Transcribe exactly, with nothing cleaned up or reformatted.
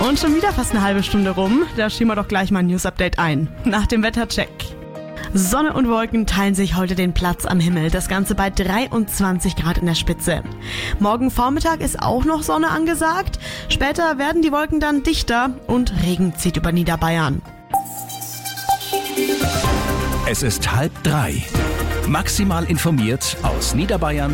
Und schon wieder fast eine halbe Stunde rum. Da schieben wir doch gleich mal ein News-Update ein. Nach dem Wettercheck. Sonne und Wolken teilen sich heute den Platz am Himmel. Das Ganze bei dreiundzwanzig Grad in der Spitze. Morgen Vormittag ist auch noch Sonne angesagt. Später werden die Wolken dann dichter und Regen zieht über Niederbayern. Es ist halb drei. Maximal informiert aus Niederbayern,